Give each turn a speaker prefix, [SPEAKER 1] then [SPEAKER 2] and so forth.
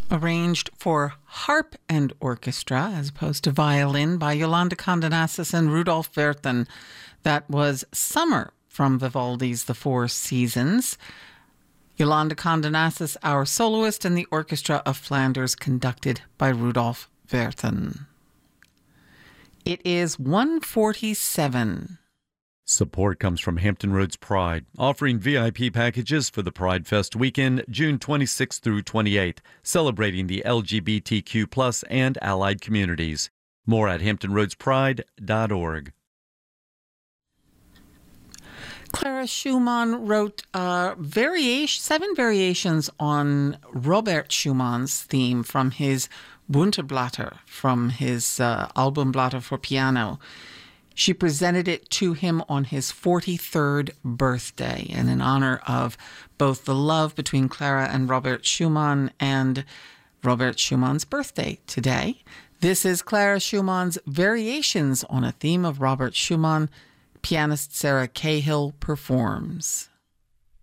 [SPEAKER 1] arranged for harp and orchestra as opposed to violin by Yolanda Condonasis and Rudolf Werthen. That was Summer from Vivaldi's The Four Seasons. Yolanda Condonasis, our soloist, and the Orchestra of Flanders, conducted by Rudolf Werthen. It is 1:47.
[SPEAKER 2] Support comes from Hampton Roads Pride, offering VIP packages for the Pride Fest weekend, June 26th through 28th, celebrating the LGBTQ+ and allied communities. More at hamptonroadspride.org.
[SPEAKER 1] Clara Schumann wrote 7 variations on Robert Schumann's theme from his Bunte from his Albumblätter for piano. She presented it to him on his 43rd birthday, and in honor of both the love between Clara and Robert Schumann and Robert Schumann's birthday today. This is Clara Schumann's Variations on a Theme of Robert Schumann. Pianist Sarah Cahill performs.